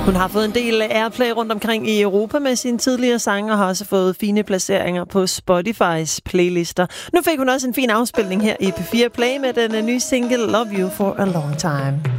Hun har fået en del airplay rundt omkring i Europa med sine tidligere sange, og har også fået fine placeringer på Spotifys playlister. Nu fik hun også en fin afspilning her i P4 Play med den nye single Love You For A Long Time.